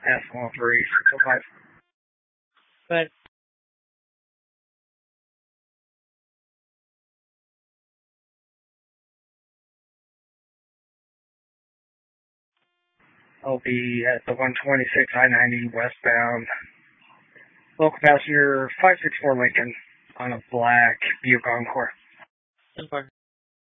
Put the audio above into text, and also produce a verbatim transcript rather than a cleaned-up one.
S one three six oh five. But I'll be at the one twenty-six I ninety westbound. Local passenger five six four Lincoln on a black Buick Encore. ten four.